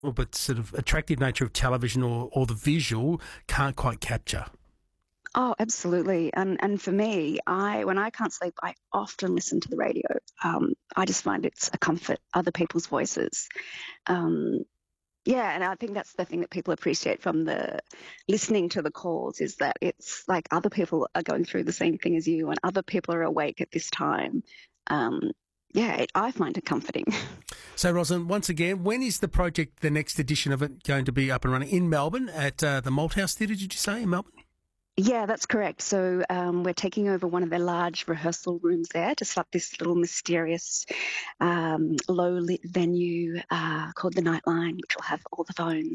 but sort of attractive nature of television or the visual can't quite capture. Oh, absolutely. And for me, when I can't sleep, I often listen to the radio. I just find it's a comfort, other people's voices. Um, yeah, and I think that's the thing that people appreciate from the listening to the calls is that it's like other people are going through the same thing as you, and other people are awake at this time. Um, I find it comforting. So, Rosalind, once again, when is the project, the next edition of it, going to be up and running? In Melbourne at the Malthouse Theatre, did you say, in Melbourne? Yeah, that's correct. So we're taking over one of their large rehearsal rooms there to start this little mysterious low-lit venue called the Nightline, which will have all the phones